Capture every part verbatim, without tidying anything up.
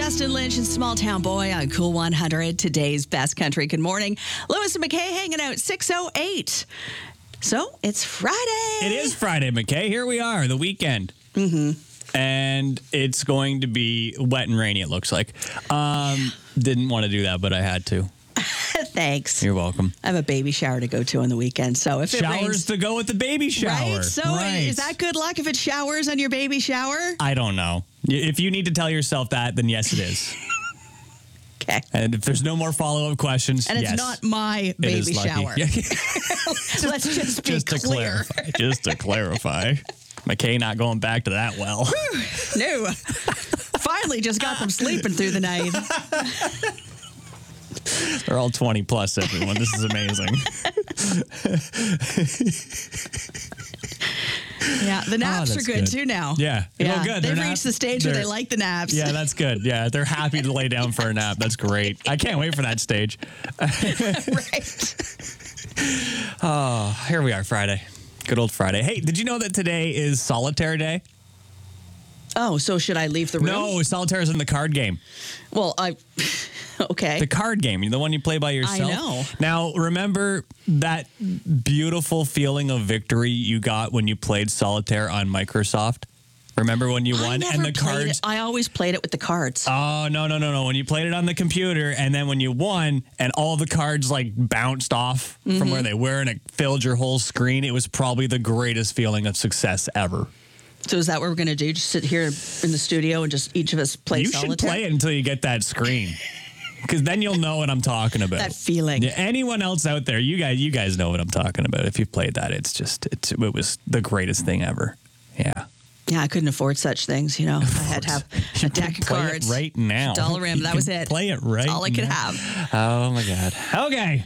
Preston Lynch and Small Town Boy on Cool one hundred, today's best country. Good morning. Lewis and McKay hanging out six oh eight. So it's Friday. It is Friday, McKay. Here we are, the weekend. Mm-hmm. And it's going to be wet and rainy, it looks like. Um, didn't want to do that, but I had to. Thanks. You're welcome. I have a baby shower to go to on the weekend, so if it Showers rains, to go with the baby shower. Right? So right. is that good luck if it showers on your baby shower? I don't know. If you need to tell yourself that, then yes, it is. Okay. And if there's no more follow-up questions, And it's yes, not my it baby is lucky. shower. Yeah. Let's just be just to clear. clarify. Just to clarify. McKay not going back to that well. No. Finally just got them sleeping through the night. They're all twenty plus, everyone. This is amazing. Yeah, the naps Oh, are good, good. too now. Yeah. Yeah, Oh, good. they've They're reached nap- the stage where they're- they like the naps. Yeah, that's good. Yeah, they're happy to lay down for a nap. That's great. I can't wait for that stage. Right. Oh, here we are, Friday. Good old Friday. Hey, did you know that today is Solitaire Day? Oh, so should I leave the room? No, Solitaire is in the card game. Well, I... Okay. The card game, the one you play by yourself. I know. Now, remember that beautiful feeling of victory you got when you played Solitaire on Microsoft? Remember when you I won never and the played cards? it. I always played it with the cards. Oh, no, no, no, no. When you played it on the computer and then when you won and all the cards like bounced off Mm-hmm. from where they were and it filled your whole screen, it was probably the greatest feeling of success ever. So is that what we're going to do? Just sit here in the studio and just each of us play You solitaire? should play it until you get that screen. Because then you'll know what I'm talking about. That feeling. Yeah, anyone else out there, you guys, you guys know what I'm talking about. If you've played that, it's just, it's, it was the greatest thing ever. Yeah. Yeah, I couldn't afford such things, you know. I had to have a deck of Play it cards. right now. Dollar rim, You that can was it. Play it right That's all I could now. have. Oh, my God. Okay.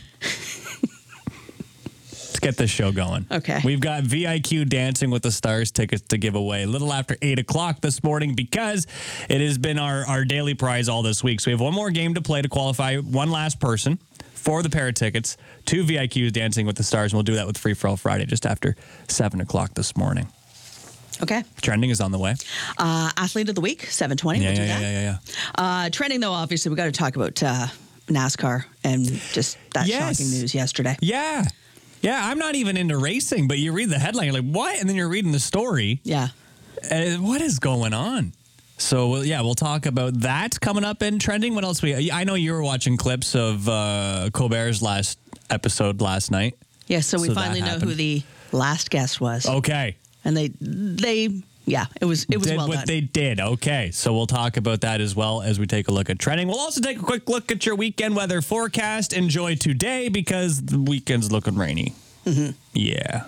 Let's get this show going. Okay. We've got V I Q Dancing with the Stars tickets to give away a little after eight o'clock this morning because it has been our, our daily prize all this week. So we have one more game to play to qualify one last person for the pair of tickets to V I Q's Dancing with the Stars. And we'll do that with Free For All Friday just after seven o'clock this morning. Okay. Trending is on the way. Uh, Athlete of the Week, seven twenty. Yeah, we'll do yeah, that. yeah, yeah, yeah. Uh, trending, though, obviously, we got to talk about uh, NASCAR and just that Yes. shocking news yesterday. Yeah. Yeah, I'm not even into racing, but you read the headline, you're like, what? And then you're reading the story. Yeah. Uh, what is going on? So, well, yeah, we'll talk about that coming up in trending. What else we? I know you were watching clips of uh, Colbert's last episode last night. Yeah, so we So that finally know who happened. the last guest was. Okay. And they, they, yeah, it was it was did well what done. they did. Okay. So we'll talk about that as well as we take a look at trending. We'll also take a quick look at your weekend weather forecast. Enjoy today because the weekend's looking rainy. Mm-hmm. Yeah.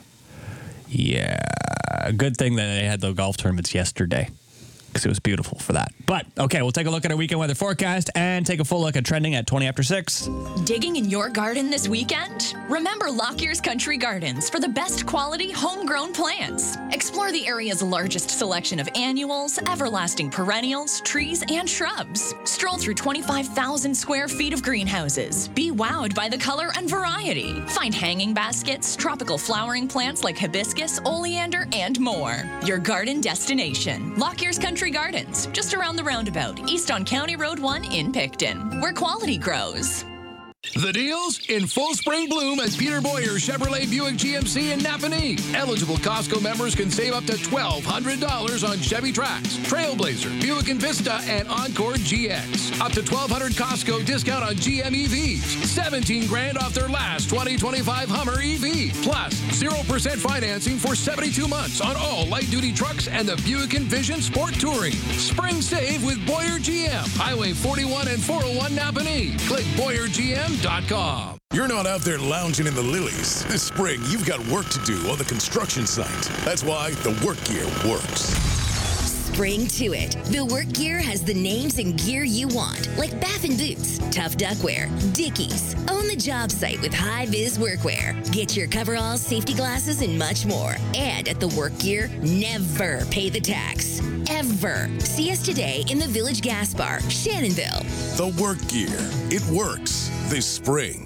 Yeah. Good thing that they had the golf tournaments yesterday because it was beautiful for that. But, okay, we'll take a look at our weekend weather forecast and take a full look at trending at twenty after six. Digging in your garden this weekend? Remember Lockyear's Country Gardens for the best quality homegrown plants. Explore the area's largest selection of annuals, everlasting perennials, trees, and shrubs. Stroll through twenty-five thousand square feet of greenhouses. Be wowed by the color and variety. Find hanging baskets, tropical flowering plants like hibiscus, oleander, and more. Your garden destination. Lockyear's Country Gardens, just around the roundabout, east on County Road one in Picton, where quality grows. The deals in full spring bloom at Peter Boyer Chevrolet Buick G M C in Napanee. Eligible Costco members can save up to twelve hundred dollars on Chevy Trax, Trailblazer, Buick Envista, and Encore G X. Up to twelve hundred dollars Costco discount on G M E Vs. seventeen grand off their last twenty twenty-five Hummer E V. Plus, zero percent financing for seventy-two months on all light-duty trucks and the Buick Envision Sport Touring. Spring save with Boyer G M. Highway forty-one and four oh one Napanee. Click Boyer G M dot com. You're not out there lounging in the lilies. This spring, you've got work to do on the construction site. That's why the work gear works. Spring to it. The work gear has the names and gear you want, like Baffin Boots, Tough Duckwear, Dickies. Own the job site with high-vis workwear. Get your coveralls, safety glasses, and much more. And at the work gear, never pay the tax. Ever. See us today in the Village Gas Bar, Shannonville. The work gear. It works this spring.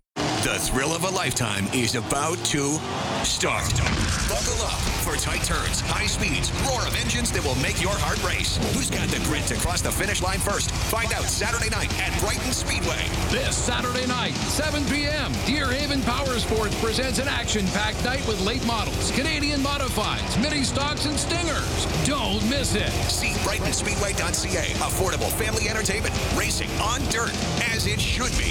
The thrill of a lifetime is about to start. Buckle up for tight turns, high speeds, roar of engines that will make your heart race. Who's got the grit to cross the finish line first? Find out Saturday night at Brighton Speedway. This Saturday night, seven p.m., Deerhaven Power Sports presents an action-packed night with late models, Canadian modifieds, mini stocks, and stingers. Don't miss it. See Brighton Speedway dot c a. Affordable family entertainment. Racing on dirt, as it should be.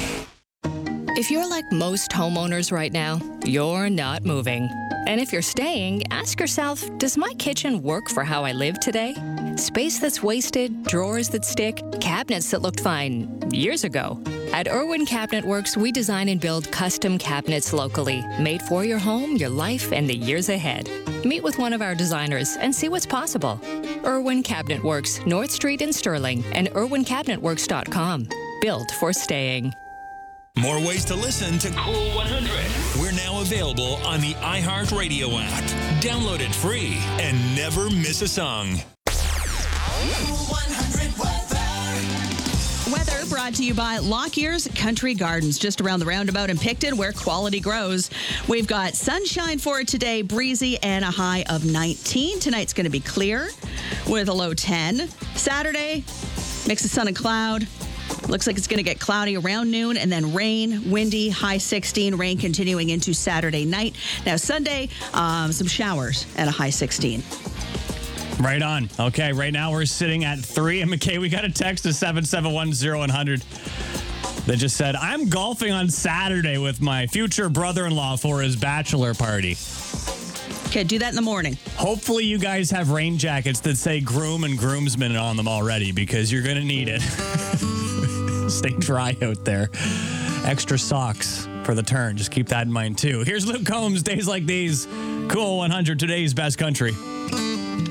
If you're like most homeowners right now, you're not moving. And if you're staying, ask yourself, does my kitchen work for how I live today? Space that's wasted, drawers that stick, cabinets that looked fine years ago. At Irwin Cabinet Works, we design and build custom cabinets locally, made for your home, your life, and the years ahead. Meet with one of our designers and see what's possible. Irwin Cabinet Works, North Street in Sterling, and irwin cabinet works dot com. Built for staying. More ways to listen to Cool one hundred. We're now available on the iHeartRadio app. Download it free and never miss a song. Cool one hundred weather. Weather brought to you by Lockyear's Country Gardens, just around the roundabout in Picton, where quality grows. We've got sunshine for today, breezy, and a high of nineteen. Tonight's going to be clear with a low ten. Saturday, mix of sun and cloud. Looks like it's going to get cloudy around noon and then rain, windy, high sixteen, rain continuing into Saturday night. Now, Sunday, um, some showers at a high sixteen. Right on. Okay, right now we're sitting at three. And McKay, we got a text to seven seven one zero one hundred that just said, I'm golfing on Saturday with my future brother-in-law for his bachelor party. Okay, do that in the morning. Hopefully you guys have rain jackets that say groom and groomsmen on them already, because you're going to need it. Stay dry out there. Extra socks for the turn. Just keep that in mind, too. Here's Luke Combs, Days Like These. Cool one hundred, today's best country.